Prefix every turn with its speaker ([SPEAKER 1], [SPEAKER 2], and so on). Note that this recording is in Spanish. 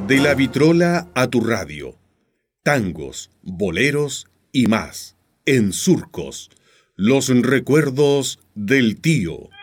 [SPEAKER 1] De la vitrola a tu radio. Tangos, boleros y más. En Surcos, los recuerdos del tío.